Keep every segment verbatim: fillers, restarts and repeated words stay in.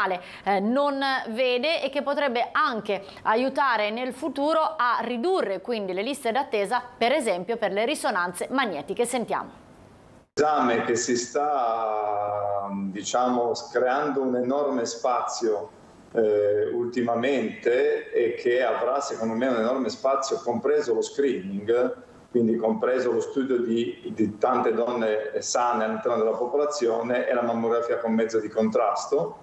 nazionale eh, non vede e che potrebbe anche aiutare nel futuro a ridurre quindi le liste d'attesa, per esempio per le risonanze magnetiche. Sentiamo. Esame che si sta, diciamo, creando un enorme spazio eh, ultimamente e che avrà secondo me un enorme spazio, compreso lo screening, quindi compreso lo studio di, di tante donne sane all'interno della popolazione, è la mammografia con mezzo di contrasto,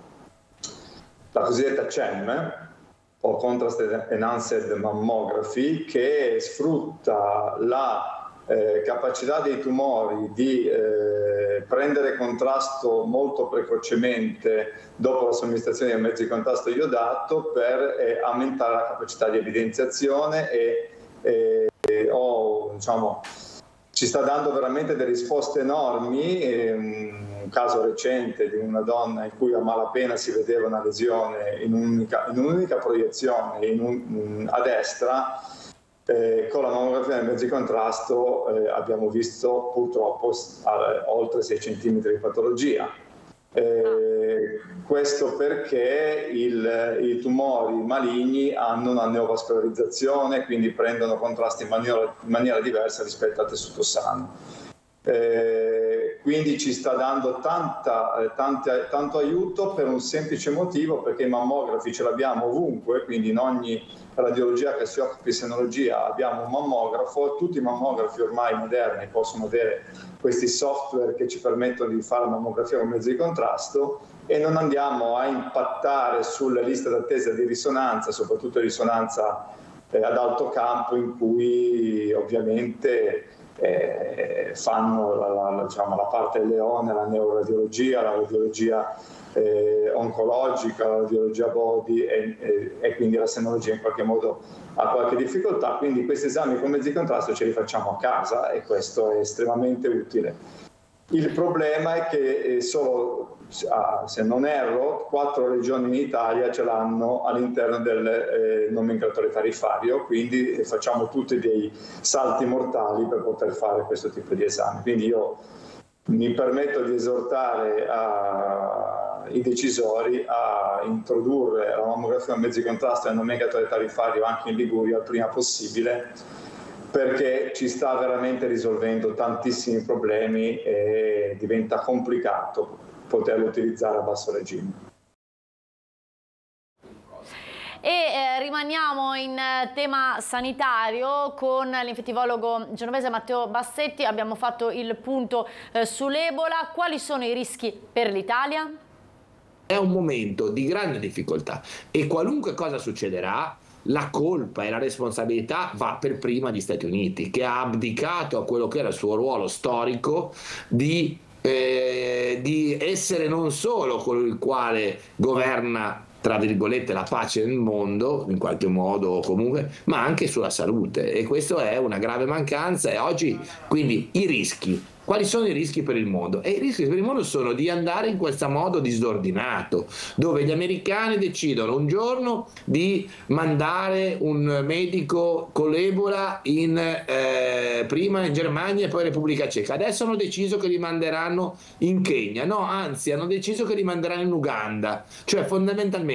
la cosiddetta C E M, o Contrast Enhanced Mammography, che sfrutta la Eh, capacità dei tumori di eh, prendere contrasto molto precocemente dopo la somministrazione di mezzi di contrasto iodato per eh, aumentare la capacità di evidenziazione e, e o, diciamo, ci sta dando veramente delle risposte enormi. E, un caso recente di una donna in cui a malapena si vedeva una lesione in un'unica, in un'unica proiezione in un, a destra. Eh, con la mammografia nel mezzo di contrasto eh, abbiamo visto purtroppo eh, oltre sei centimetri di patologia. Eh, questo perché il, i tumori maligni hanno una neovascolarizzazione, quindi prendono contrasti in maniera, in maniera diversa rispetto al tessuto sano. Eh, quindi ci sta dando tanta, eh, tante, tanto aiuto per un semplice motivo, perché i mammografi ce l'abbiamo ovunque, quindi in ogni radiologia che si occupi di senologia abbiamo un mammografo. Tutti i mammografi ormai moderni possono avere questi software che ci permettono di fare la mammografia con mezzo di contrasto e non andiamo a impattare sulle liste d'attesa di risonanza, soprattutto risonanza eh, ad alto campo, in cui ovviamente eh, fanno la, la, diciamo, la parte del leone, la neuroradiologia, la radiologia Eh, oncologica, la radiologia body e, e, e quindi la senologia in qualche modo ha qualche difficoltà, quindi questi esami con mezzi di contrasto ce li facciamo a casa e questo è estremamente utile. Il problema è che eh, solo, ah, se non erro, quattro regioni in Italia ce l'hanno all'interno del eh, nomenclatore tariffario, quindi eh, facciamo tutti dei salti mortali per poter fare questo tipo di esami. Quindi io mi permetto di esortare a i decisori a introdurre la mammografia a mezzi di contrasto nel nomenclatore tariffario anche in Liguria il prima possibile, perché ci sta veramente risolvendo tantissimi problemi e diventa complicato poterlo utilizzare a basso regime. E eh, rimaniamo in tema sanitario con l'infettivologo genovese Matteo Bassetti. Abbiamo fatto il punto eh, sull'Ebola. Quali sono i rischi per l'Italia? È un momento di grande difficoltà e qualunque cosa succederà, la colpa e la responsabilità va per prima agli Stati Uniti, che ha abdicato a quello che era il suo ruolo storico di, eh, di essere non solo colui il quale governa tra virgolette la pace nel mondo, in qualche modo o comunque, ma anche sulla salute, e questo è una grave mancanza. E oggi quindi i rischi, quali sono i rischi per il mondo? E i rischi per il mondo sono di andare in questo modo disordinato, dove gli americani decidono un giorno di mandare un medico con l'Ebola in, eh, prima in Germania e poi in Repubblica Ceca, adesso hanno deciso che li manderanno in Kenya, no, anzi hanno deciso che li manderanno in Uganda. Cioè fondamentalmente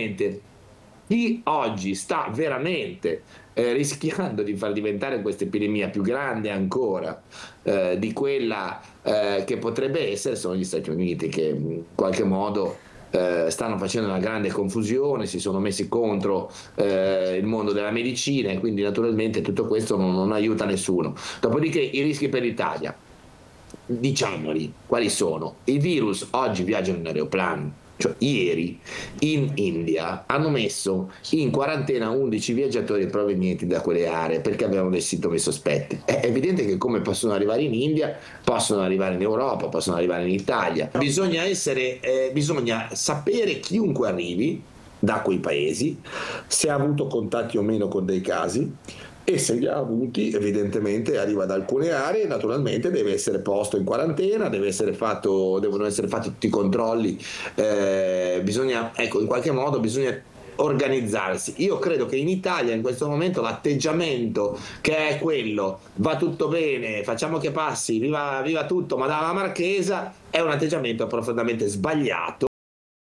chi oggi sta veramente eh, rischiando di far diventare questa epidemia più grande ancora eh, di quella eh, che potrebbe essere sono gli Stati Uniti, che in qualche modo eh, stanno facendo una grande confusione, si sono messi contro eh, il mondo della medicina e quindi naturalmente tutto questo non, non aiuta nessuno. Dopodiché i rischi per l'Italia, diciamoli quali sono. I virus oggi viaggiano in aeroplani. Cioè, ieri in India hanno messo in quarantena undici viaggiatori provenienti da quelle aree perché avevano dei sintomi sospetti. È evidente che come possono arrivare in India, possono arrivare in Europa, possono arrivare in Italia. Bisogna essere, eh, bisogna sapere chiunque arrivi da quei paesi, se ha avuto contatti o meno con dei casi, e se li ha avuti evidentemente arriva da alcune aree, naturalmente deve essere posto in quarantena, deve essere fatto, devono essere fatti tutti i controlli, eh, bisogna, ecco, in qualche modo bisogna organizzarsi. Io credo che in Italia in questo momento l'atteggiamento che è quello, va tutto bene, facciamo che passi, viva, viva tutto, Madama Marchesa, è un atteggiamento profondamente sbagliato.